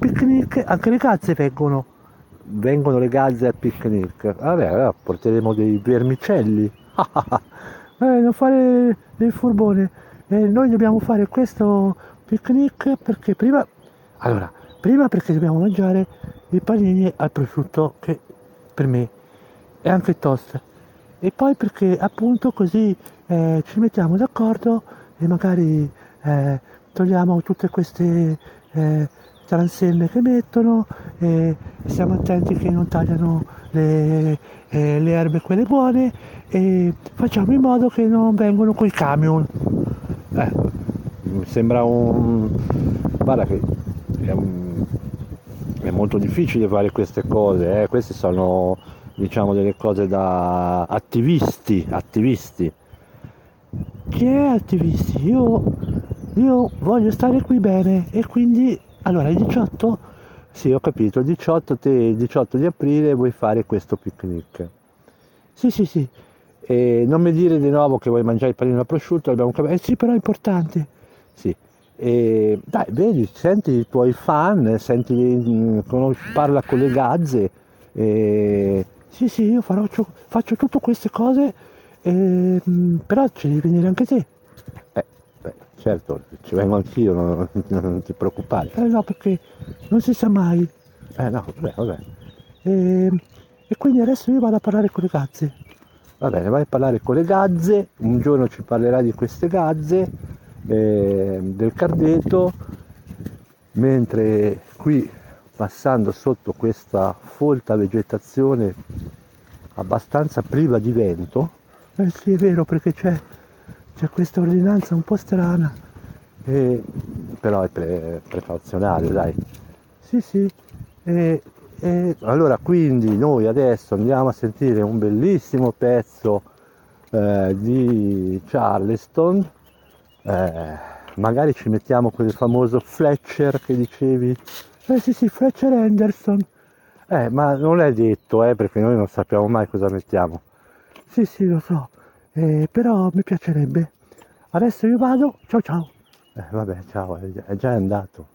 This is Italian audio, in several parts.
picnic, anche le gazze vengono le gazze al picnic. Vabbè, allora porteremo dei vermicelli. Non fare il furbone. Noi dobbiamo fare questo picnic perché prima perché dobbiamo mangiare i panini al prosciutto, che per me è anche toast. E poi perché appunto così ci mettiamo d'accordo e magari togliamo tutte queste transenne che mettono e stiamo attenti che non tagliano le erbe quelle buone e facciamo in modo che non vengano coi camion. Mi sembra guarda che è molto difficile fare queste cose, queste sono, diciamo, delle cose da attivisti. Chi è attivisti? Io voglio stare qui bene e quindi, allora il 18, sì ho capito, il 18, il 18 di aprile vuoi fare questo picnic. Sì, e non mi dire di nuovo che vuoi mangiare il panino al prosciutto, abbiamo capito, sì però è importante, sì. E dai, vedi, senti i tuoi fan, senti, parla con le gazze, sì, io faccio tutte queste cose, però ci devi venire anche te. Beh, certo, ci vengo anch'io, non ti preoccupare. No, perché non si sa mai. No, vabbè. E, e quindi adesso io vado a parlare con le gazze. Va bene, vai a parlare con le gazze, un giorno ci parlerai di queste gazze, del cardeto, mentre qui passando sotto questa folta vegetazione abbastanza priva di vento, sì è vero perché c'è questa ordinanza un po' strana, però è precauzionale, dai. Sì, allora quindi noi adesso andiamo a sentire un bellissimo pezzo di Charleston, magari ci mettiamo quel famoso Fletcher che dicevi, sì, Fletcher Henderson, ma non è detto, perché noi non sappiamo mai cosa mettiamo. Sì, lo so, però mi piacerebbe. Adesso io vado, ciao. Vabbè, ciao, è già andato.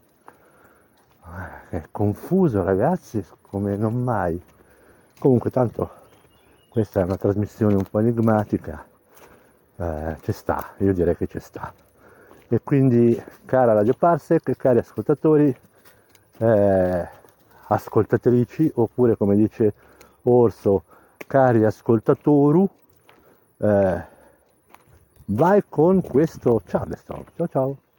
È confuso, ragazzi, come non mai. Comunque, tanto questa è una trasmissione un po' enigmatica. Ci sta, io direi che ci sta. E quindi, cara Radio Parsec, cari ascoltatori, ascoltatrici, oppure come dice Orso, cari ascoltatoru, vai con questo Charleston. Ciao.